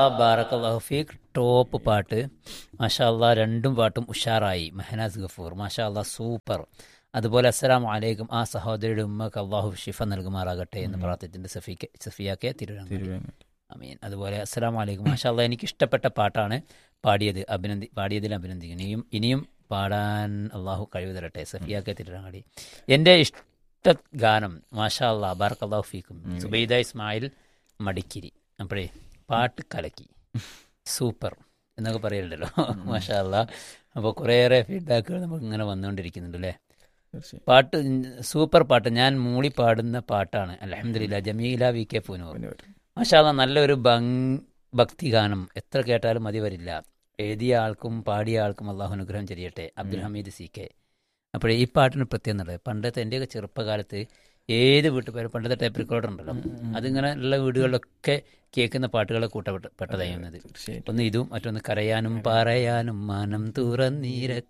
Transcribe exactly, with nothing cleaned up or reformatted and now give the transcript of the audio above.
ബാറക്കല്ലാഹു ഫീഖ്. ടോപ്പ് പാട്ട് മാഷാ അല്ലാ. രണ്ടും പാട്ടും ഉഷാറായി. മെഹനാസ് ഗഫൂർ മാഷാ അല്ലാ സൂപ്പർ. അതുപോലെ അസ്സലാമു അലൈക്കും. ആ സഹോദരിയുടെ ഉമ്മക്ക് അള്ളാഹു ഷിഫ നൽകുമാറാകട്ടെ എന്ന് പ്രാർത്ഥിച്ചിട്ടുണ്ട് സഫീക്ക് സഫിയാക്കെ തിരുവനന്തപുരം. തിരുവേങ്ങ അമീൻ. അതുപോലെ അസ്സലാമു അലൈക്കും. മാഷാ അല്ലാ എനിക്ക് ഇഷ്ടപ്പെട്ട പാട്ടാണ് പാടിയത്. അഭിനന്ദി പാടിയതിൽ അഭിനന്ദിക്കുന്നു. ഇനിയും ഇനിയും പാടാൻ അള്ളാഹു കഴിവ് തരട്ടെ. സഫിയാക്കെ തിരുവനങ്ങാടി. എൻ്റെ ഇഷ്ട ഗാനം മാഷാ അല്ലാ ബാറക്കല്ലാഹു ഫീക്കും സുബൈദ ഇസ്മായിൽ മടിക്കിരി. അപ്പോഴേ പാട്ട് കലക്കി സൂപ്പർ എന്നൊക്കെ പറയലുണ്ടല്ലോ. മാഷാ അല്ലാ. അപ്പോൾ കുറേയേറെ ഫീഡ്ബാക്കുകൾ നമുക്ക് ഇങ്ങനെ വന്നുകൊണ്ടിരിക്കുന്നുണ്ട് അല്ലേ. തീർച്ചയായും. പാട്ട് സൂപ്പർ പാട്ട്. ഞാൻ മൂളി പാടുന്ന പാട്ടാണ്. അൽഹംദുലില്ലാ. Jameela V K Poonoor. മാഷാ അല്ലാ നല്ലൊരു ഭംഗ് ഭക്തി ഗാനം. എത്ര കേട്ടാലും മതി വരില്ല. എഴുതിയ ആൾക്കും പാടിയ ആൾക്കും അള്ളാഹു അനുഗ്രഹം ചെയ്യട്ടെ. Abdul Hameed C K. അപ്പോൾ ഈ പാട്ടിന് പ്രത്യേകം എന്നുള്ളത് പണ്ടത്തെ എൻ്റെയൊക്കെ ചെറുപ്പകാലത്ത് ഏത് വീട്ടുപേര് പണ്ടത്തെ ടൈപ്പ് റെക്കോർഡർ ഉണ്ടല്ലോ, അതിങ്ങനെ ഉള്ള വീടുകളിലൊക്കെ കേൾക്കുന്ന പാട്ടുകളെ കൂട്ടപ്പെട്ട് പെട്ടതായിരുന്നത്. തീർച്ചയായിട്ടും. ഒന്ന് ഇതും മറ്റൊന്ന് കരയാനും പറയാനും മനം തുറന്നീര